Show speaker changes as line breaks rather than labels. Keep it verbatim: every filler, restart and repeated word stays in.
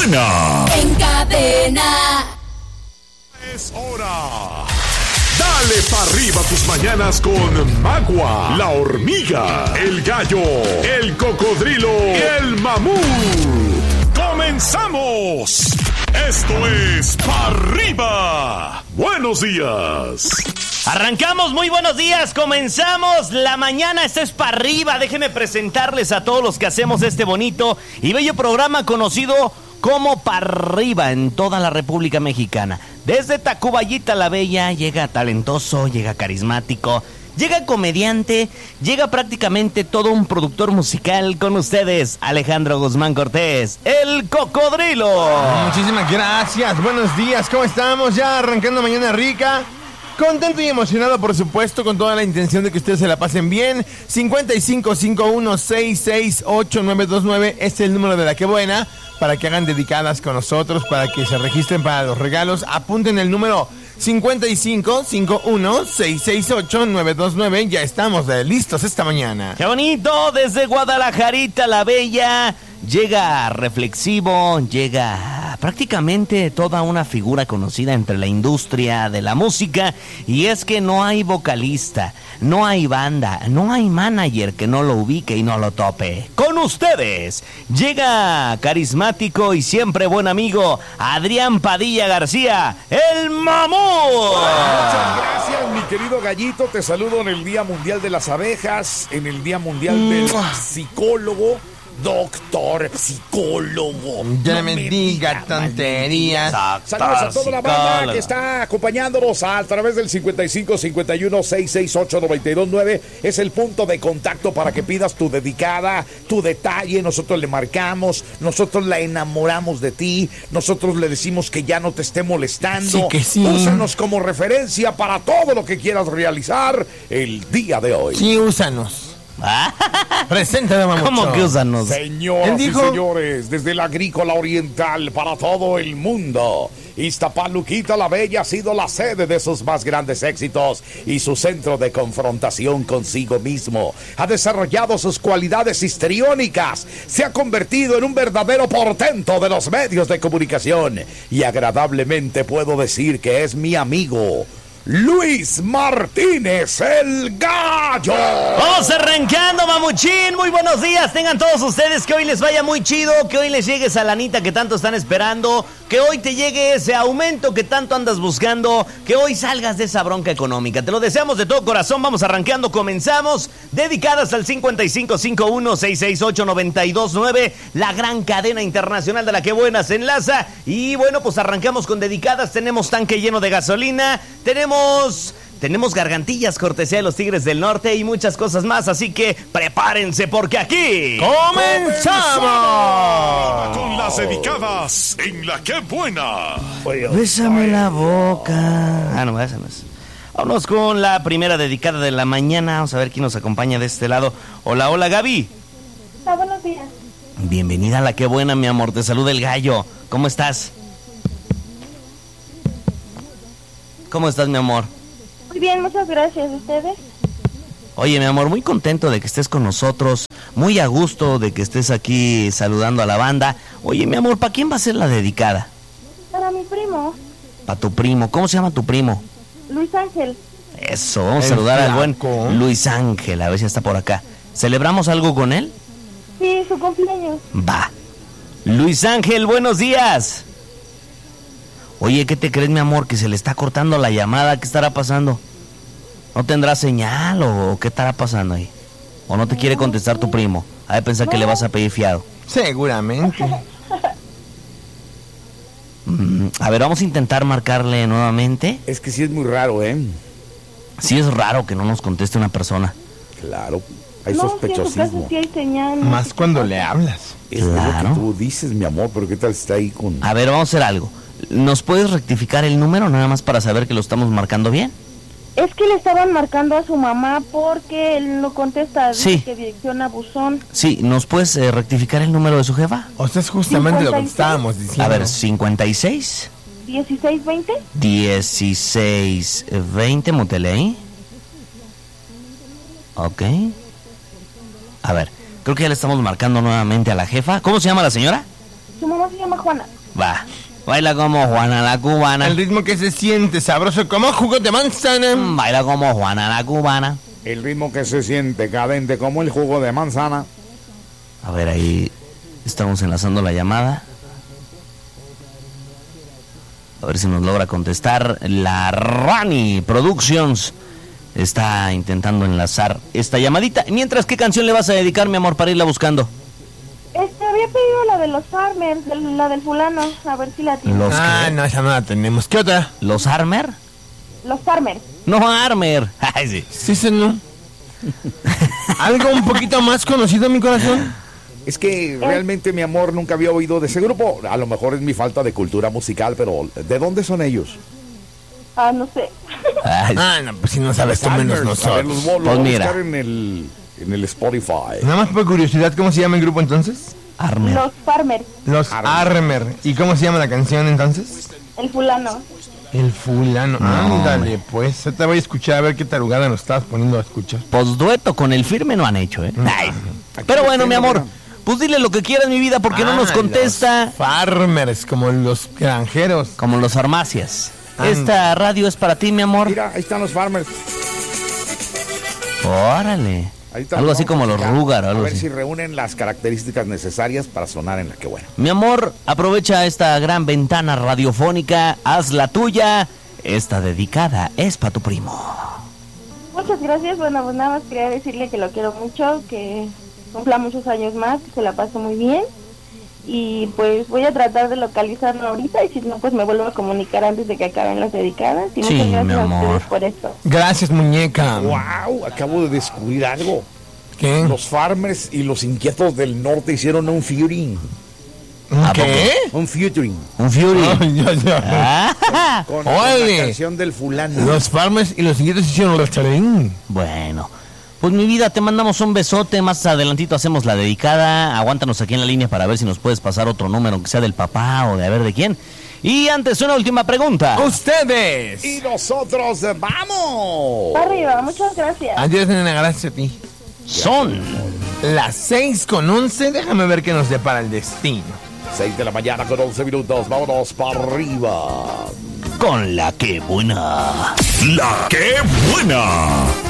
cadena.
En cadena.
Es hora. Dale pa' arriba tus mañanas con Magua, la hormiga, el gallo, el cocodrilo y el mamut. ¡Comenzamos! Esto es Pa' Arriba. Buenos días.
Arrancamos, muy buenos días, comenzamos la mañana, esto es Pa' Arriba. Déjenme presentarles a todos los que hacemos este bonito y bello programa conocido como Pa' Arriba en toda la República Mexicana. Desde Tacubaya la Bella llega talentoso, llega carismático, llega comediante, llega prácticamente todo un productor musical con ustedes, Alejandro Guzmán Cortés, el cocodrilo.
Muchísimas gracias, buenos días, ¿cómo estamos? Ya arrancando mañana rica. Contento y emocionado, por supuesto, con toda la intención de que ustedes se la pasen bien. cincuenta y cinco cincuenta y uno sesenta y seis ochenta y nueve veintinueve es el número de la que buena, para que hagan dedicadas con nosotros, para que se registren para los regalos. Apunten el número cincuenta y cinco cincuenta y uno sesenta y seis ochenta y nueve veintinueve. Ya estamos de listos esta mañana.
¡Qué bonito! Desde Guadalajarita la Bella llega reflexivo, llega prácticamente toda una figura conocida entre la industria de la música, y es que no hay vocalista, no hay banda, no hay manager que no lo ubique y no lo tope. Con ustedes llega carismático y siempre buen amigo Adrián Padilla García, el mamut.
Muchas gracias, mi querido gallito. Te saludo en el Día Mundial de las Abejas, en el Día Mundial del Psicólogo. Doctor, psicólogo.
Ya no me diga tonterías.
Saludos a toda la banda que está acompañándonos a través del cincuenta y cinco cincuenta y uno sesenta y seis ochenta y nueve veintinueve. Es el punto de contacto para que pidas tu dedicada, tu detalle. Nosotros le marcamos, nosotros la enamoramos de ti, nosotros le decimos que ya no te esté molestando.
Sí que sí.
Úsanos como referencia para todo lo que quieras realizar el día de hoy.
Sí, úsanos. Preséntame, mamucho.
¿Cómo que úsanos?
Señoras y señores, desde la Agrícola Oriental para todo el mundo, Iztapaluquita la Bella ha sido la sede de sus más grandes éxitos y su centro de confrontación consigo mismo. Ha desarrollado sus cualidades histriónicas, se ha convertido en un verdadero portento de los medios de comunicación y agradablemente puedo decir que es mi amigo Luis Martínez, el gallo.
Vamos arrancando, mamuchín. Muy buenos días, tengan todos ustedes. Que hoy les vaya muy chido, que hoy les llegue esa lanita que tanto están esperando, que hoy te llegue ese aumento que tanto andas buscando, que hoy salgas de esa bronca económica. Te lo deseamos de todo corazón. Vamos arrancando, comenzamos. Dedicadas al cincuenta y cinco cincuenta y uno sesenta y seis ochenta y nueve veintinueve, la gran cadena internacional de la que buena se enlaza. Y bueno, pues arrancamos con dedicadas. Tenemos tanque lleno de gasolina, tenemos Tenemos gargantillas, cortesía de los Tigres del Norte y muchas cosas más, así que prepárense porque aquí
¡comenzamos! Con las dedicadas en la que buena.
Bésame la boca. Ah, no, esa no es. Vámonos con la primera dedicada de la mañana. Vamos a ver quién nos acompaña de este lado. Hola, hola, Gaby.
Hola, buenos días.
Bienvenida a la que buena, mi amor. Te saluda el gallo. ¿Cómo estás? ¿Cómo estás, mi amor?
Muy bien, muchas gracias. ¿Ustedes?
Oye, mi amor, muy contento de que estés con nosotros, muy a gusto de que estés aquí saludando a la banda. Oye, mi amor, ¿para quién va a ser la dedicada?
Para mi primo.
Para tu primo. ¿Cómo se llama tu primo?
Luis Ángel.
Eso, vamos a
El
saludar
flaco.
al buen Luis Ángel, a ver si está por acá. ¿Celebramos algo con él?
Sí, su cumpleaños.
Va. Luis Ángel, buenos días. Oye, ¿qué te crees, mi amor? Que se le está cortando la llamada. ¿Qué estará pasando? ¿No tendrá señal o qué estará pasando ahí? ¿O no te quiere contestar tu primo? Ha de pensar que le vas a pedir fiado.
Seguramente.
Mm, a ver, vamos a intentar marcarle nuevamente.
Es que sí es muy raro, ¿eh?
Sí es raro que no nos conteste una persona.
Claro, hay
No,
sospechosismo.
sí, en su caso sí hay señal. no
Más
sé
cuando
qué
le
pasa.
hablas.
Es
Claro.
lo que tú dices, mi amor, pero ¿qué tal si está ahí con...?
A ver, vamos a hacer algo. ¿Nos puedes rectificar el número nada más para saber que lo estamos marcando bien?
Es que le estaban marcando a su mamá porque él no contesta. Dice
Sí.
que dirección a buzón.
Sí, ¿nos puedes eh, rectificar el número de su jefa?
O sea, es justamente lo que
cincuenta y seis.
estábamos diciendo.
A ver, cincuenta y seis,
dieciséis veinte.
dieciséis, veinte, mutele ahí. Ok. A ver, creo que ya le estamos marcando nuevamente a la jefa. ¿Cómo se llama la señora?
Su mamá se llama Juana.
Va. Baila como Juana la cubana.
El ritmo que se siente sabroso como jugo de manzana.
Mm, Baila como Juana la cubana.
El ritmo que se siente cadente como el jugo de manzana.
A ver, ahí estamos enlazando la llamada. A ver si nos logra contestar. La Rani Productions está intentando enlazar esta llamadita. Mientras, ¿qué canción le vas a dedicar, mi amor, para irla buscando?
Este, había pedido la de los Farmers, de- la del fulano, a ver si la tiene.
Los,
Ah,
qué?
no, esa no la tenemos. ¿Qué otra?
¿Los Armer?
Los Farmers.
No, Armer. Ay, sí.
Sí, sí, no. ¿Algo un poquito más conocido, mi corazón?
Es que realmente, mi amor, nunca había oído de ese grupo. A lo mejor es mi falta de cultura musical, pero ¿de dónde son ellos?
Ah, no sé.
Ay, sí.
Ah, no, pues si no sabes tú menos
Farmers. A ver, los
nosotros.
voy, los
Pues
voy a
mira.
buscar en el, en el Spotify.
Nada más por curiosidad, ¿cómo se llama el grupo entonces?
Armer.
Los Farmers,
Los
Armer.
Armer. ¿Y cómo se llama la canción entonces?
el fulano.
El fulano.
No,
Ándale,
hombre.
pues. Yo te voy a escuchar a ver qué tarugada nos estabas poniendo a escuchar.
Pues dueto con el firme no han hecho, ¿eh? Ay, sí.
Aquí
Pero
lo
bueno, mi
tengo,
amor,
mira.
pues dile lo que quieras, mi vida, porque no nos
Ah,
contesta.
los farmers, como los granjeros.
Como los farmacias.
Anda.
Esta radio es para ti, mi amor.
Mira, ahí están los Farmers.
Órale.
Ahí está,
Algo así
vamos
como
a
los
checar,
Rugar,
A
algo
ver
así.
si reúnen las características necesarias para sonar en la que bueno.
Mi amor, aprovecha esta gran ventana radiofónica, haz la tuya. Esta dedicada es para tu primo.
Muchas gracias. Bueno, pues nada más quería decirle que lo quiero mucho, que cumpla muchos años más, que se la pase muy bien. Y pues voy a tratar de localizarlo ahorita y si no, pues me vuelvo a comunicar antes de que acaben las dedicadas. Y
Sí,
muchas gracias
mi
a
amor.
ustedes por esto.
Gracias, muñeca.
¡Wow! Acabo de descubrir algo.
¿Qué?
Los Farmers y los Inquietos del Norte hicieron un featuring.
¿A
¿Qué?
Un featuring.
Un Fury.
Ay, ya, ya.
Ah,
Con, con
Órale.
la canción del fulano.
Los farmers y los inquietos hicieron el restaurante.
bueno, pues mi vida, te mandamos un besote. Más adelantito hacemos la dedicada. Aguántanos aquí en la línea para ver si nos puedes pasar otro número, aunque sea del papá o de a ver de quién. Y antes, una última pregunta.
Ustedes.
Y nosotros eh, vamos.
Arriba, muchas gracias.
Adiós, nena, gracias a ti.
Son
Las seis con once, déjame ver qué nos depara el destino.
seis de la mañana con once minutos. Vámonos para arriba.
con la que buena.
La que buena.